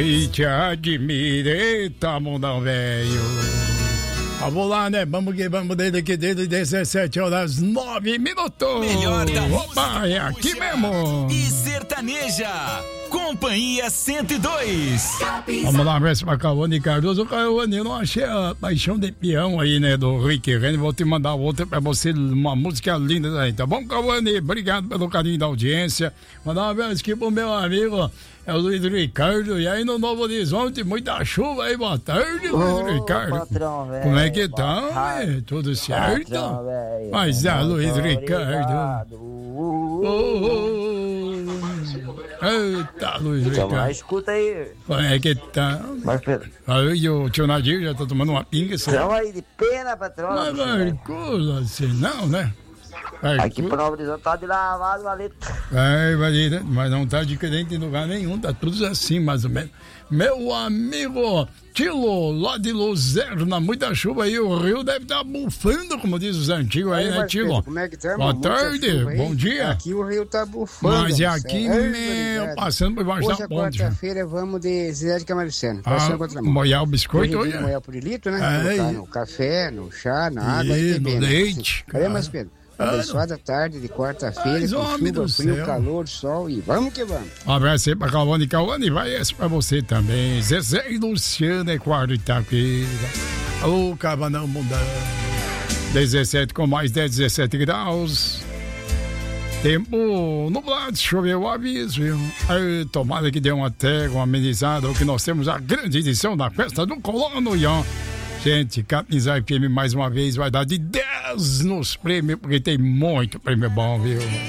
E te admirei, tá, mundão velho. Vamos lá, né? Vamos desde aqui, desde 17 horas 9 minutos. Melhor da Opa, é aqui mesmo. E sertaneja, Companhia 102. Vamos lá, ver se pra Cauane Cardoso. Cauane, eu não achei a Paixão de Peão aí, né, do Rick Renner. Vou te mandar outra pra você, uma música linda aí, tá bom, Cauane? Obrigado pelo carinho da audiência. Mandar uma vez aqui pro meu amigo, é o Luiz Ricardo. E aí no Novo Horizonte, muita chuva aí, boa tarde, Luiz Ricardo. Patrão, véio, como é que tá, véio? Tudo certo? Patrão, véio, mas é, Luiz Ricardo. Eita, Luiz Ricardo. Mas escuta aí. Como é que tá? Mas, Pedro. Aí o tio Nadir já tá tomando uma pinga. Estamos aí de pena, patrão. Mas Marcola, assim, não, né? Aqui pro Novo Horizonte tá de lavado, valeta. Mas não tá diferente em lugar nenhum, tá tudo assim, mais ou menos. Meu amigo Tilo, lá de Luzerna, muita chuva aí, o rio deve estar bufando, como diz os antigos aí, né, Tilo? Como é que tá, boa tarde, bom dia. Aqui o rio tá bufando. Mas é aqui, meu, passando por baixo da ponte. Hoje, quarta-feira, vamos de Zé de Camariceno. Moiar o biscoito, hoje? Moiar por litro, né? Colocar no café, no chá, na água e beber, no leite. Cadê mais, Pedro? Abençoada tarde de quarta-feira, com chuva, frio, calor, sol e vamos que vamos. Um abraço aí pra Cauane. Cauane, vai esse pra você também. Zezé e Luciano é quarta-feira. Ô, Cabanão Mundão. 17 com mais 10, 17 graus. Tempo nublado, choveu o aviso, viu? Aí, tomara que dê uma trégua, uma amenizada, o que nós temos a grande edição da festa do Colono, Ian. Gente, Capinzar FM mais uma vez vai dar de 10 nos prêmios, porque tem muito prêmio bom, viu?